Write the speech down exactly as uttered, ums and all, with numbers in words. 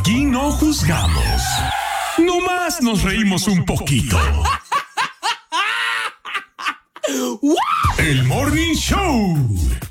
Aquí no juzgamos. Nomás nos reímos un poquito. El Morning Show.